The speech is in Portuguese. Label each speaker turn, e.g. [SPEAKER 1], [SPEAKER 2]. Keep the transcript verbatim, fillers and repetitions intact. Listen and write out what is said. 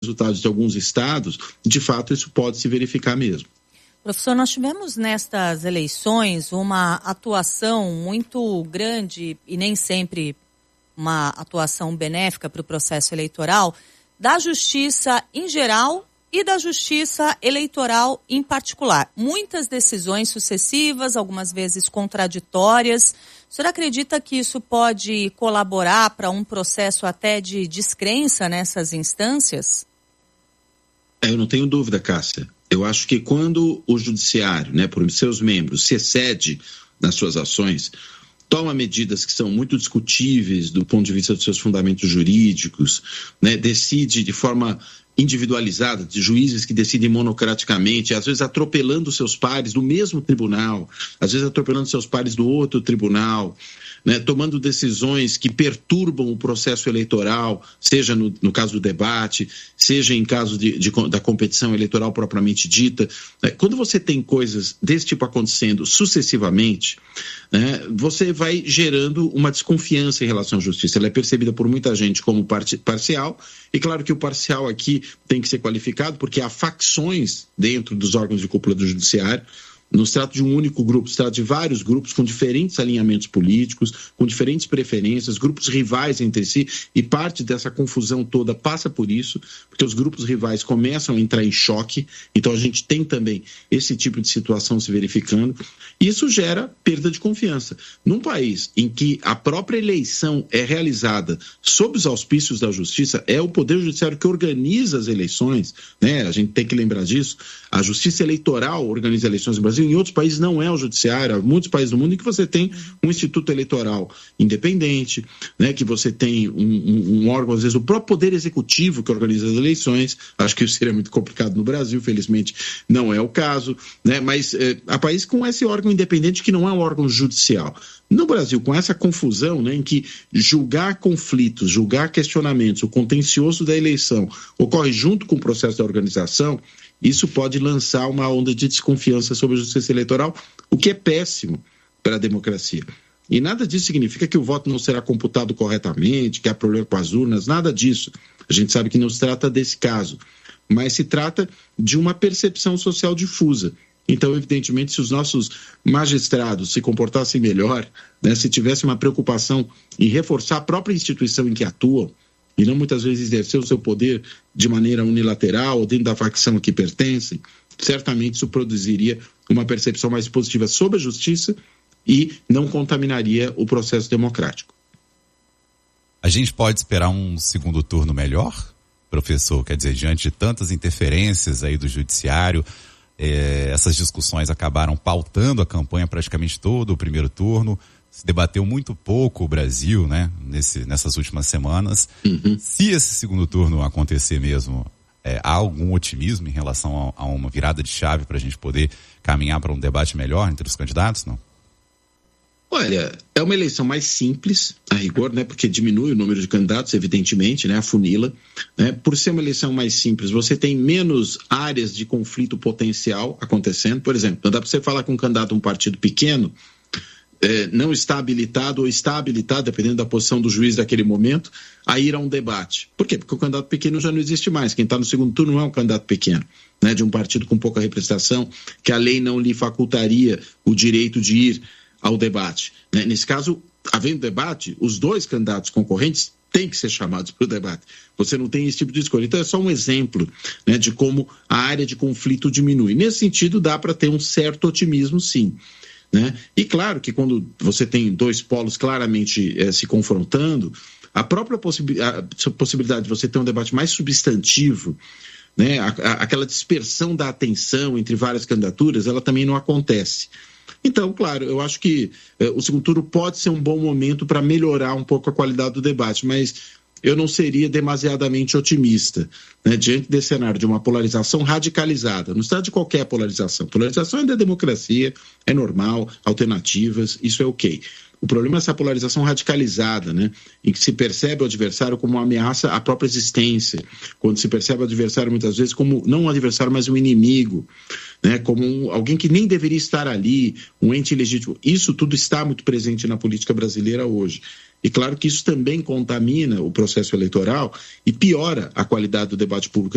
[SPEAKER 1] resultados de alguns estados, de fato isso pode se verificar mesmo.
[SPEAKER 2] Professor, nós tivemos nestas eleições uma atuação muito grande e nem sempre uma atuação benéfica para o processo eleitoral da justiça em geral e da justiça eleitoral em particular. Muitas decisões sucessivas, algumas vezes contraditórias. O senhor acredita que isso pode colaborar para um processo até de descrença nessas instâncias?
[SPEAKER 1] Eu não tenho dúvida, Cássia. Eu acho que quando o judiciário, né, por seus membros, se excede nas suas ações, toma medidas que são muito discutíveis do ponto de vista dos seus fundamentos jurídicos, né, decide de forma individualizada, de juízes que decidem monocraticamente, às vezes atropelando seus pares do mesmo tribunal, às vezes atropelando seus pares do outro tribunal, né, tomando decisões que perturbam o processo eleitoral, seja no, no caso do debate, seja em caso de, de, da competição eleitoral propriamente dita. Né, quando você tem coisas desse tipo acontecendo sucessivamente, né, você vai gerando uma desconfiança em relação à justiça. Ela é percebida por muita gente como parti- parcial, e claro que o parcial aqui tem que ser qualificado, porque há facções dentro dos órgãos de cúpula do judiciário. Não se trata de um único grupo, se trata de vários grupos com diferentes alinhamentos políticos, com diferentes preferências, grupos rivais entre si, e parte dessa confusão toda passa por isso, porque os grupos rivais começam a entrar em choque, então a gente tem também esse tipo de situação se verificando, e isso gera perda de confiança. Num país em que a própria eleição é realizada sob os auspícios da justiça, é o Poder Judiciário que organiza as eleições, né? A gente tem que lembrar disso, a Justiça Eleitoral organiza eleições no Brasil. Em outros países não é o judiciário, há muitos países do mundo em que você tem um instituto eleitoral independente, né, que você tem um, um, um órgão, às vezes o próprio Poder Executivo que organiza as eleições. Acho que isso seria muito complicado no Brasil, felizmente não é o caso, né, mas é, há países com esse órgão independente que não é um órgão judicial. No Brasil, com essa confusão, né, em que julgar conflitos, julgar questionamentos, o contencioso da eleição ocorre junto com o processo da organização, isso pode lançar uma onda de desconfiança sobre a justiça eleitoral, o que é péssimo para a democracia. E nada disso significa que o voto não será computado corretamente, que há problema com as urnas, nada disso. A gente sabe que não se trata desse caso, mas se trata de uma percepção social difusa. Então, evidentemente, se os nossos magistrados se comportassem melhor, né, se tivesse uma preocupação em reforçar a própria instituição em que atuam, e não muitas vezes exercer o seu poder de maneira unilateral ou dentro da facção a que pertencem, certamente isso produziria uma percepção mais positiva sobre a justiça e não contaminaria o processo democrático.
[SPEAKER 3] A gente pode esperar um segundo turno melhor, professor? Quer dizer, diante de tantas interferências aí do judiciário, eh, essas discussões acabaram pautando a campanha praticamente todo o primeiro turno. Se debateu muito pouco o Brasil, né, nesse, nessas últimas semanas. Uhum. Se esse segundo turno acontecer mesmo, é, há algum otimismo em relação a, a uma virada de chave para a gente poder caminhar para um debate melhor entre os candidatos, não?
[SPEAKER 1] Olha, é uma eleição mais simples, a rigor, né, porque diminui o número de candidatos, evidentemente, né, afunila, né, por ser uma eleição mais simples, você tem menos áreas de conflito potencial acontecendo. Por exemplo, não dá para você falar com um candidato de um partido pequeno, É, não está habilitado ou está habilitado, dependendo da posição do juiz daquele momento, a ir a um debate. Por quê? Porque o candidato pequeno já não existe mais. Quem está no segundo turno não é um candidato pequeno, né, de um partido com pouca representação, que a lei não lhe facultaria o direito de ir ao debate. Né? Nesse caso, havendo debate, os dois candidatos concorrentes têm que ser chamados para o debate. Você não tem esse tipo de escolha. Então é só um exemplo, né, de como a área de conflito diminui. Nesse sentido, dá para ter um certo otimismo, sim. Né? E claro que quando você tem dois polos claramente eh, se confrontando, a própria possibi- a possibilidade de você ter um debate mais substantivo, né, a, a, aquela dispersão da atenção entre várias candidaturas, ela também não acontece. Então, claro, eu acho que eh, o segundo turno pode ser um bom momento para melhorar um pouco a qualidade do debate, mas eu não seria demasiadamente otimista, né, diante desse cenário de uma polarização radicalizada. Não se trata de qualquer polarização. Polarização é da democracia, é normal, alternativas, isso é ok. O problema é essa polarização radicalizada, né, em que se percebe o adversário como uma ameaça à própria existência, quando se percebe o adversário muitas vezes como não um adversário, mas um inimigo, né, como um, alguém que nem deveria estar ali, um ente ilegítimo. Isso tudo está muito presente na política brasileira hoje. E claro que isso também contamina o processo eleitoral e piora a qualidade do debate público